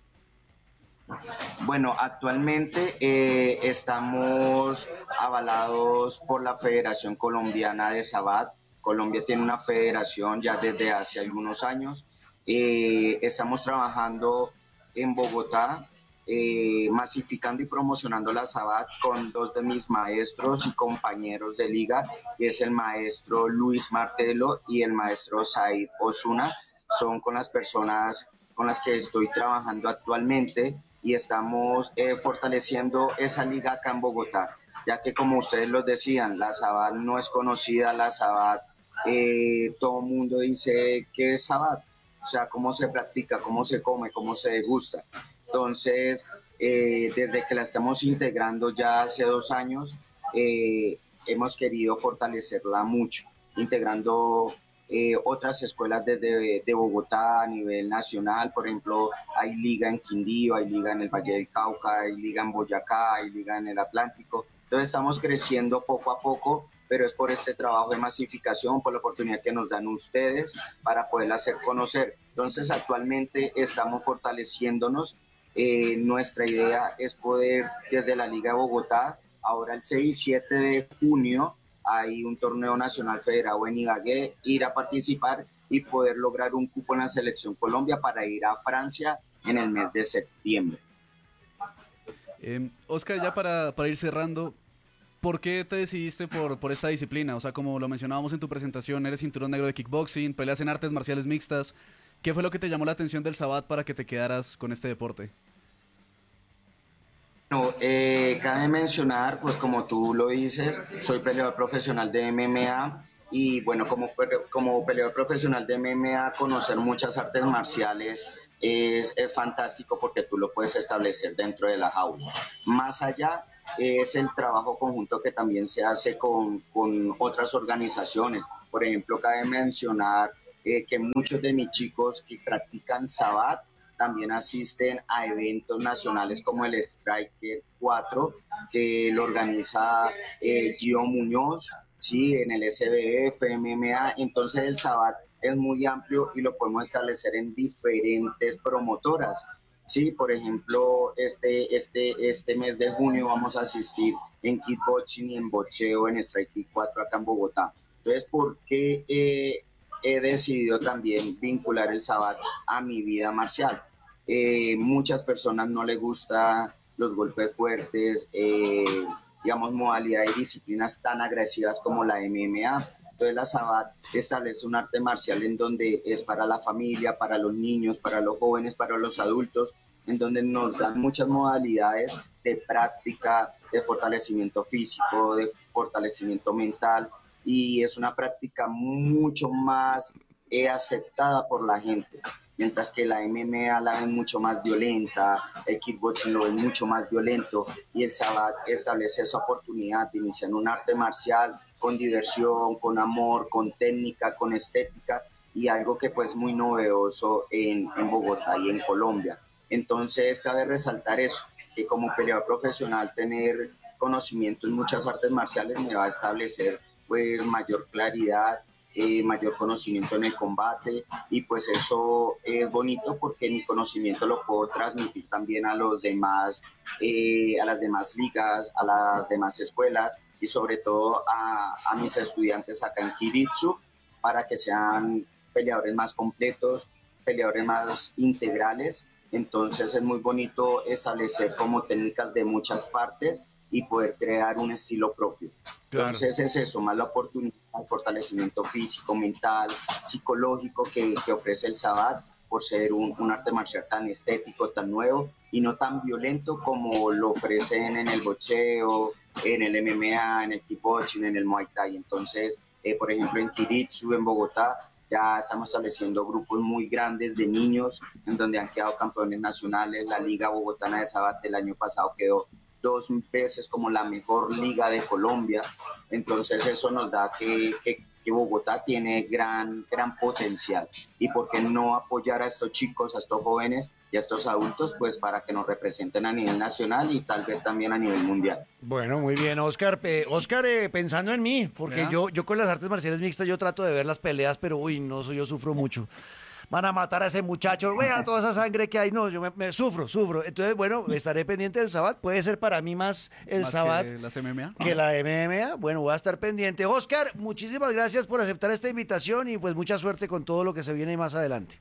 Bueno, actualmente estamos avalados por la Federación Colombiana de Sabat. Colombia tiene una federación ya desde hace algunos años. Estamos trabajando en Bogotá, masificando y promocionando la Sabat con dos de mis maestros y compañeros de liga, que es el maestro Luis Martelo y el maestro Said Osuna. Son con las personas con las que estoy trabajando actualmente y estamos fortaleciendo esa liga acá en Bogotá, ya que como ustedes lo decían, la Sabat no es conocida, la Sabat, todo el mundo dice ¿qué es Sabat? O sea, cómo se practica, cómo se come, cómo se degusta. Entonces, desde que la estamos integrando ya hace 2 años, hemos querido fortalecerla mucho, integrando otras escuelas de Bogotá a nivel nacional. Por ejemplo, hay liga en Quindío, hay liga en el Valle del Cauca, hay liga en Boyacá, hay liga en el Atlántico. Entonces estamos creciendo poco a poco, pero es por este trabajo de masificación, por la oportunidad que nos dan ustedes para poderla hacer conocer. Entonces actualmente estamos fortaleciéndonos. Nuestra idea es poder, desde la Liga de Bogotá, ahora el 6 y 7 de junio, hay un torneo nacional federado en Ibagué, ir a participar y poder lograr un cupo en la Selección Colombia para ir a Francia en el mes de septiembre. Oscar, ya para ir cerrando, ¿Por qué te decidiste por esta disciplina? O sea, como lo mencionábamos en tu presentación, eres cinturón negro de kickboxing, peleas en artes marciales mixtas. ¿Qué fue lo que te llamó la atención del Sabbat para que te quedaras con este deporte? No, cabe mencionar, pues como tú lo dices, soy peleador profesional de MMA y bueno, como peleador profesional de MMA, conocer muchas artes marciales es fantástico porque tú lo puedes establecer dentro de la jaula. Más allá es el trabajo conjunto que también se hace con otras organizaciones. Por ejemplo, cabe mencionar que muchos de mis chicos que practican Sabbat también asisten a eventos nacionales como el Striker 4, que lo organiza Gio Muñoz, ¿sí? En el SBF, MMA. Entonces el Sabbat es muy amplio y lo podemos establecer en diferentes promotoras. Sí, por ejemplo, este mes de junio vamos a asistir en kickboxing y en boxeo en Strike 4 acá en Bogotá. Entonces, ¿por qué he decidido también vincular el Sabbat a mi vida marcial? Muchas personas no les gustan los golpes fuertes, digamos, modalidades y disciplinas tan agresivas como la MMA. Entonces la Sabbat establece un arte marcial en donde es para la familia, para los niños, para los jóvenes, para los adultos, en donde nos dan muchas modalidades de práctica, de fortalecimiento físico, de fortalecimiento mental, y es una práctica mucho más aceptada por la gente. Mientras que la MMA la ven mucho más violenta, el kickboxing lo ven mucho más violento, y el Sabbat establece esa oportunidad de iniciar un arte marcial con diversión, con amor, con técnica, con estética, y algo que pues muy novedoso en Bogotá y en Colombia. Entonces cabe resaltar eso, que como peleador profesional tener conocimiento en muchas artes marciales me va a establecer pues mayor claridad, mayor conocimiento en el combate, y pues eso es bonito porque mi conocimiento lo puedo transmitir también a los demás, a las demás ligas, a las demás escuelas y sobre todo a mis estudiantes acá en Jiu-Jitsu, para que sean peleadores más completos, peleadores más integrales. Entonces es muy bonito establecer como técnicas de muchas partes y poder crear un estilo propio. Claro. Entonces es eso, más la oportunidad, el fortalecimiento físico, mental, psicológico que ofrece el Sabbat, por ser un arte marcial tan estético, tan nuevo y no tan violento como lo ofrecen en el boxeo, en el MMA, en el kickboxing, en el Muay Thai. Entonces, por ejemplo, en Jiu-Jitsu, en Bogotá, ya estamos estableciendo grupos muy grandes de niños en donde han quedado campeones nacionales. La Liga Bogotana de Sabbat del año pasado quedó 2 veces como la mejor liga de Colombia. Entonces eso nos da que Bogotá tiene gran potencial, y por qué no apoyar a estos chicos, a estos jóvenes y a estos adultos, pues para que nos representen a nivel nacional y tal vez también a nivel mundial. Bueno, muy bien, Oscar. Oscar, pensando en mí, porque yo con las artes marciales mixtas yo trato de ver las peleas, pero uy, no, yo sufro mucho. Van a matar a ese muchacho, vea toda esa sangre que hay. No, yo me sufro. Entonces, bueno, estaré pendiente del Sabbat. Puede ser para mí más el Sabbat que las MMA. Que la MMA. Bueno, voy a estar pendiente. Oscar, muchísimas gracias por aceptar esta invitación y pues mucha suerte con todo lo que se viene más adelante.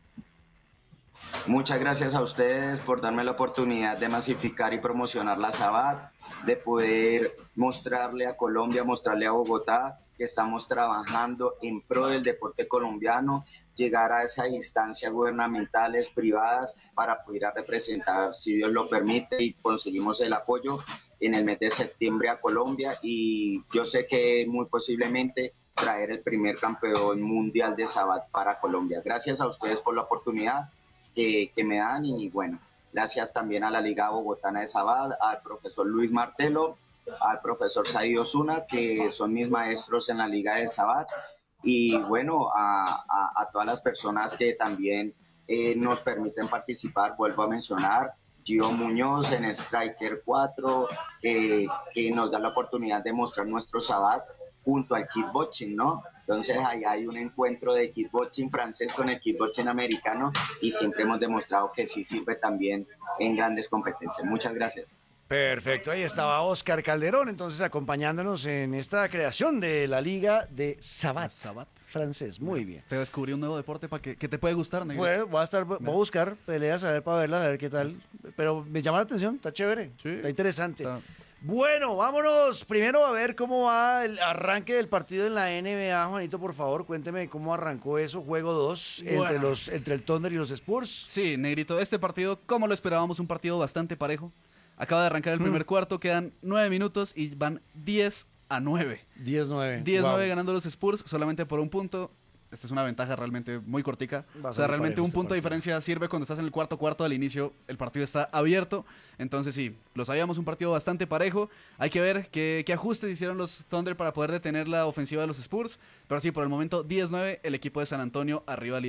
Muchas gracias a ustedes por darme la oportunidad de masificar y promocionar la Sabbat, de poder mostrarle a Colombia, mostrarle a Bogotá que estamos trabajando en pro del deporte colombiano, llegar a esas instancias gubernamentales, privadas, para poder representar, si Dios lo permite, y conseguimos el apoyo en el mes de septiembre a Colombia, y yo sé que muy posiblemente traer el primer campeón mundial de Sabbat para Colombia. Gracias a ustedes por la oportunidad que me dan, y bueno, gracias también a la Liga Bogotana de Sabbat, al profesor Luis Martelo, al profesor Said Osuna, que son mis maestros en la Liga de Sabbat, y bueno, a todas las personas que también nos permiten participar. Vuelvo a mencionar Gio Muñoz en Striker 4, que nos da la oportunidad de mostrar nuestro Sabbat junto al kickboxing, ¿no? Entonces ahí hay un encuentro de kickboxing francés con el kickboxing americano, y siempre hemos demostrado que sí sirve también en grandes competencias. Muchas gracias. Perfecto, ahí estaba Oscar Calderón, entonces acompañándonos en esta creación de la Liga de Sabbat francés. Muy bien. Te descubrí un nuevo deporte para que te puede gustar, Negrito. Pues, voy a buscar peleas a ver para verlas, a ver qué tal. Pero me llama la atención, está chévere, sí, está interesante. Bueno, vámonos primero a ver cómo va el arranque del partido en la NBA. Juanito, por favor, cuénteme cómo arrancó eso. Juego 2 entre el Thunder y los Spurs. Sí, Negrito, este partido, como lo esperábamos, un partido bastante parejo. Acaba de arrancar el primer cuarto, quedan 9 minutos y van 10-9. 10-9. 10-9 ganando los Spurs solamente por un punto. Esta es una ventaja realmente muy cortica. O sea, realmente un punto de diferencia sirve cuando estás en el cuarto cuarto al inicio. El partido está abierto. Entonces sí, lo sabíamos, un partido bastante parejo. Hay que ver qué ajustes hicieron los Thunder para poder detener la ofensiva de los Spurs. Pero sí, por el momento 10-9, el equipo de San Antonio arriba.